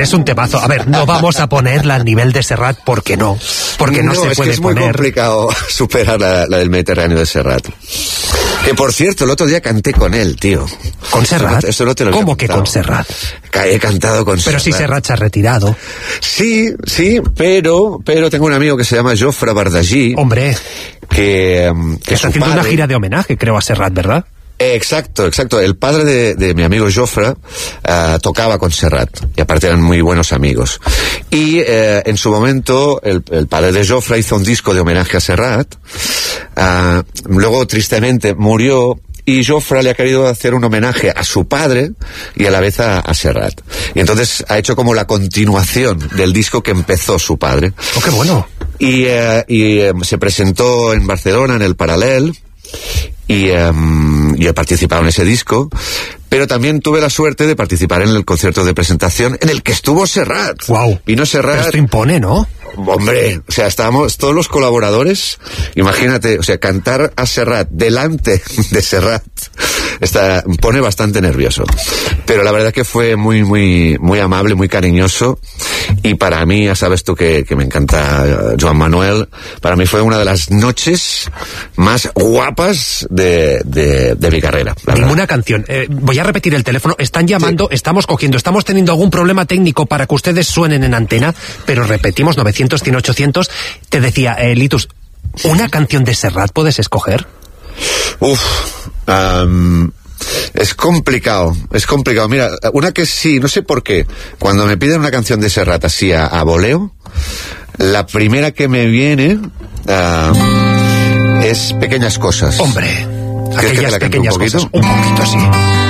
es un temazo. A ver, no vamos a ponerla al nivel de Serrat, porque no se puede poner. Es muy complicado superar la del Mediterráneo de Serrat. Que por cierto, el otro día canté con él, tío. ¿Con Serrat? Eso no te lo he ¿Cómo que con Serrat? He cantado con Serrat. Pero si Serrat se ha retirado. Sí, pero tengo un amigo que se llama Jofre Bardagí. Hombre. Que está haciendo una gira de homenaje, creo, a Serrat, ¿verdad? Exacto. El padre de mi amigo Jofre tocaba con Serrat, y aparte eran muy buenos amigos. Y en su momento el padre de Jofre hizo un disco de homenaje a Serrat. Luego tristemente murió, y Jofre le ha querido hacer un homenaje a su padre y a la vez a Serrat. Y entonces ha hecho como la continuación del disco que empezó su padre. ¡Oh, qué bueno! Y se presentó en Barcelona, en el Paral·lel, y yo he participado en ese disco, pero también tuve la suerte de participar en el concierto de presentación en el que estuvo Serrat. ¡Wow! Vino Serrat. Pero esto impone, ¿no? Hombre, o sea, estábamos todos los colaboradores, imagínate, o sea, cantar a Serrat delante de Serrat pone bastante nervioso. Pero la verdad que fue muy, muy, muy amable, muy cariñoso, y para mí, ya sabes tú que me encanta Joan Manuel, para mí fue una de las noches más guapas de mi carrera. Ninguna canción. Voy a repetir el teléfono. Están llamando, sí. Estamos teniendo algún problema técnico para que ustedes suenen en antena, pero repetimos, 900-100-800. Te decía, Litus, ¿una canción de Serrat puedes escoger? Es complicado. Mira, una que sí, no sé por qué, cuando me piden una canción de Serrat así a voleo, la primera que me viene es Pequeñas Cosas. Hombre, aquellas pequeñas cosas. Un poquito, sí.